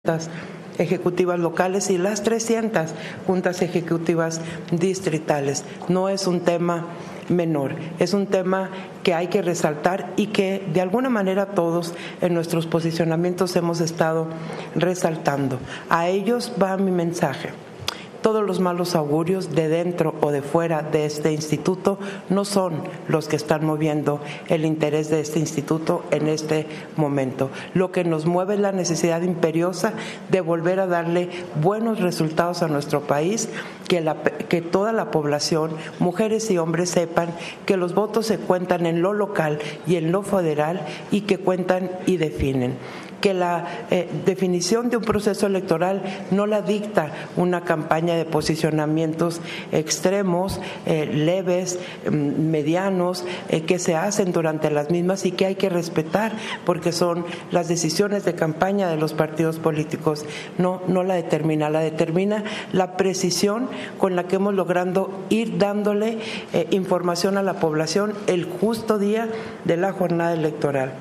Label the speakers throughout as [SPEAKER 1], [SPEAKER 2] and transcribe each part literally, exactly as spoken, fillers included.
[SPEAKER 1] ejecutivas locales y las trescientas juntas ejecutivas distritales. No es un tema menor, es un tema que hay que resaltar y que de alguna manera todos en nuestros posicionamientos hemos estado resaltando. A ellos va mi mensaje. Todos los malos augurios de dentro o de fuera de este instituto no son los que están moviendo el interés de este instituto en este momento. Lo que nos mueve es la necesidad imperiosa de volver a darle buenos resultados a nuestro país, que, la, que toda la población, mujeres y hombres, sepan que los votos se cuentan en lo local y en lo federal y que cuentan y definen. Que la eh, definición de un proceso electoral no la dicta una campaña de posicionamientos extremos, eh, leves, medianos, eh, que se hacen durante las mismas y que hay que respetar porque son las decisiones de campaña de los partidos políticos. No, no la determina, la determina la precisión con la que hemos logrado ir dándole eh, información a la población el justo día de la jornada electoral.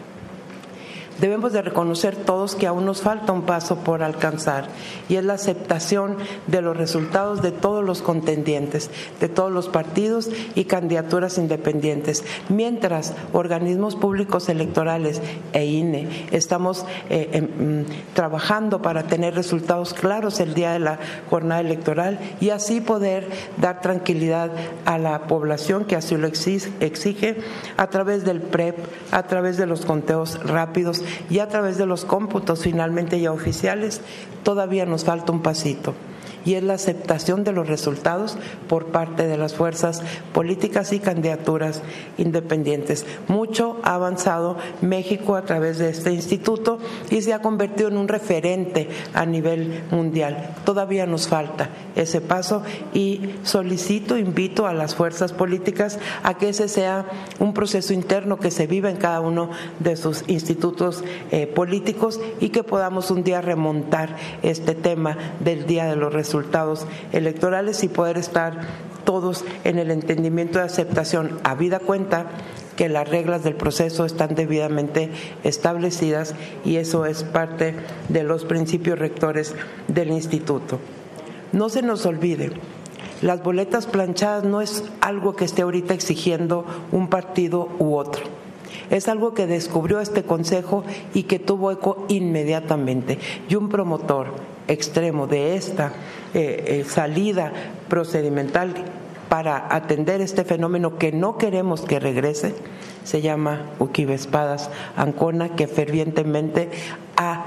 [SPEAKER 1] Debemos de reconocer todos que aún nos falta un paso por alcanzar y es la aceptación de los resultados de todos los contendientes, de todos los partidos y candidaturas independientes. Mientras organismos públicos electorales e I N E estamos eh, eh, trabajando para tener resultados claros el día de la jornada electoral y así poder dar tranquilidad a la población que así lo exige a través del P R E P, a través de los conteos rápidos y a través de los cómputos finalmente ya oficiales, todavía nos falta un pasito. Y es la aceptación de los resultados por parte de las fuerzas políticas y candidaturas independientes. Mucho ha avanzado México a través de este instituto y se ha convertido en un referente a nivel mundial. Todavía nos falta ese paso y solicito, invito a las fuerzas políticas a que ese sea un proceso interno que se viva en cada uno de sus institutos eh, políticos y que podamos un día remontar este tema del día de los resultados resultados electorales y poder estar todos en el entendimiento de aceptación, habida cuenta que las reglas del proceso están debidamente establecidas y eso es parte de los principios rectores del instituto. No se nos olvide, las boletas planchadas no es algo que esté ahorita exigiendo un partido u otro. Es algo que descubrió este Consejo y que tuvo eco inmediatamente. Y un promotor extremo de esta eh, eh, salida procedimental para atender este fenómeno que no queremos que regrese, se llama Uquibe Espadas Ancona, que fervientemente ha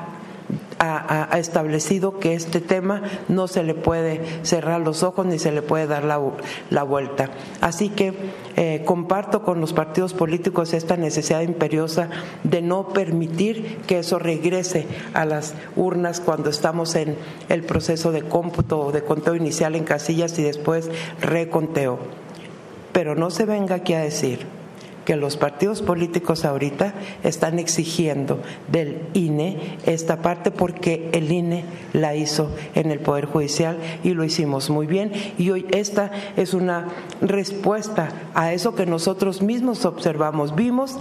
[SPEAKER 1] Ha, ha establecido que este tema no se le puede cerrar los ojos ni se le puede dar la, la vuelta. Así que eh, comparto con los partidos políticos esta necesidad imperiosa de no permitir que eso regrese a las urnas cuando estamos en el proceso de cómputo o de conteo inicial en casillas y después reconteo. Pero no se venga aquí a decir que los partidos políticos ahorita están exigiendo del I N E esta parte porque el I N E la hizo en el Poder Judicial y lo hicimos muy bien y hoy esta es una respuesta a eso que nosotros mismos observamos, vimos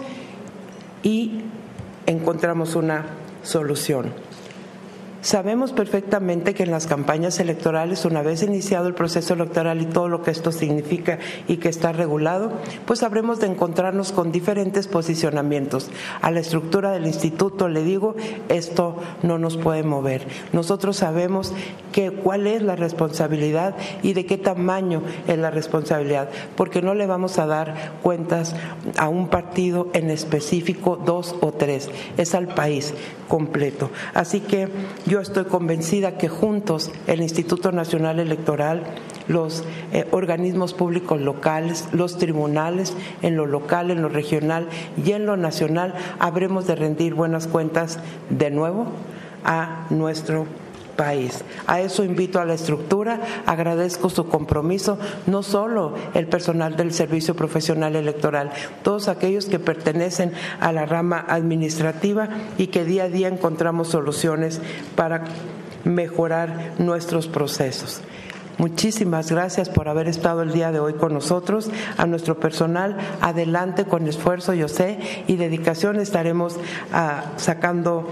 [SPEAKER 1] y encontramos una solución. Sabemos perfectamente que en las campañas electorales, una vez iniciado el proceso electoral y todo lo que esto significa y que está regulado, pues habremos de encontrarnos con diferentes posicionamientos. A la estructura del instituto le digo, esto no nos puede mover. Nosotros sabemos que cuál es la responsabilidad y de qué tamaño es la responsabilidad, porque no le vamos a dar cuentas a un partido en específico, dos o tres, es al país completo. Así que yo estoy convencida que juntos el Instituto Nacional Electoral, los eh, organismos públicos locales, los tribunales en lo local, en lo regional y en lo nacional, habremos de rendir buenas cuentas de nuevo a nuestro país. A eso invito a la estructura, agradezco su compromiso, no solo el personal del Servicio Profesional Electoral, todos aquellos que pertenecen a la rama administrativa y que día a día encontramos soluciones para mejorar nuestros procesos. Muchísimas gracias por haber estado el día de hoy con nosotros. A nuestro personal, adelante con esfuerzo, yo sé, y dedicación estaremos uh, sacando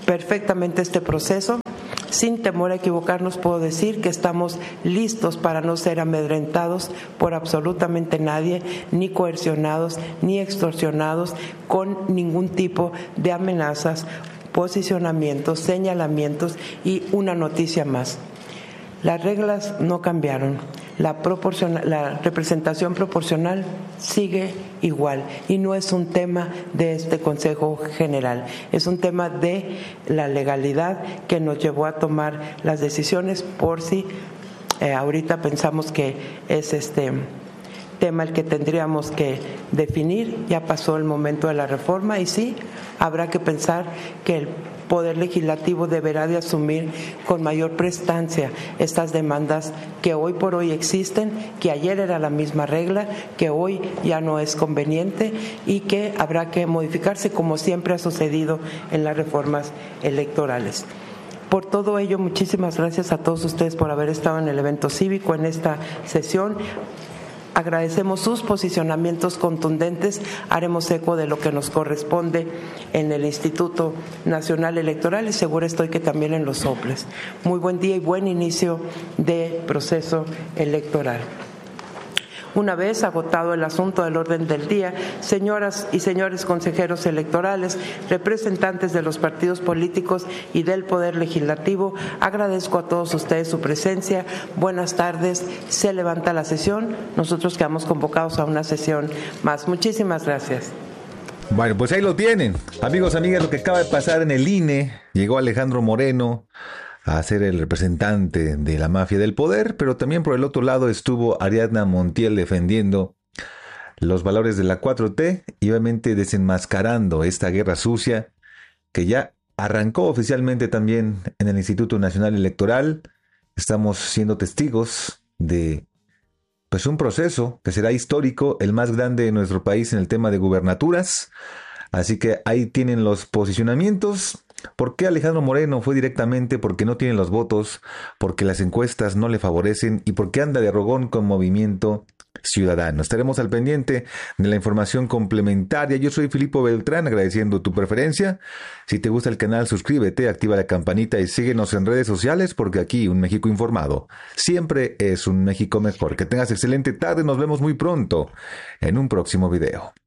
[SPEAKER 1] perfectamente este proceso. Sin temor a equivocarnos, puedo decir que estamos listos para no ser amedrentados por absolutamente nadie, ni coercionados, ni extorsionados con ningún tipo de amenazas, posicionamientos, señalamientos y una noticia más. Las reglas no cambiaron. La, proporciona, la representación proporcional sigue igual y no es un tema de este Consejo General, es un tema de la legalidad que nos llevó a tomar las decisiones por si eh, ahorita pensamos que es este tema el que tendríamos que definir. Ya pasó el momento de la reforma y sí, habrá que pensar que el Poder Legislativo deberá de asumir con mayor prestancia estas demandas que hoy por hoy existen, que ayer era la misma regla, que hoy ya no es conveniente y que habrá que modificarse como siempre ha sucedido en las reformas electorales. Por todo ello, muchísimas gracias a todos ustedes por haber estado en el evento cívico, en esta sesión. Agradecemos sus posicionamientos contundentes, haremos eco de lo que nos corresponde en el Instituto Nacional Electoral y seguro estoy que también en los soples. Muy buen día y buen inicio de proceso electoral. Una vez agotado el asunto del orden del día, señoras y señores consejeros electorales, representantes de los partidos políticos y del Poder Legislativo, agradezco a todos ustedes su presencia. Buenas tardes. Se levanta la sesión. Nosotros quedamos convocados a una sesión más. Muchísimas gracias.
[SPEAKER 2] Bueno, pues ahí lo tienen. Amigos, amigas, lo que acaba de pasar en el I N E. Llegó Alejandro Moreno a ser el representante de la mafia del poder, pero también por el otro lado estuvo Ariadna Montiel defendiendo los valores de la cuatro T y obviamente desenmascarando esta guerra sucia que ya arrancó oficialmente también en el Instituto Nacional Electoral. Estamos siendo testigos de pues un proceso que será histórico, el más grande de nuestro país en el tema de gubernaturas. Así que ahí tienen los posicionamientos. ¿Por qué Alejandro Moreno fue directamente? Porque no tiene los votos, porque las encuestas no le favorecen y porque anda de rogón con Movimiento Ciudadano. Estaremos al pendiente de la información complementaria. Yo soy Filipo Beltrán, agradeciendo tu preferencia. Si te gusta el canal, suscríbete, activa la campanita y síguenos en redes sociales, porque aquí un México informado siempre es un México mejor. Que tengas excelente tarde, nos vemos muy pronto en un próximo video.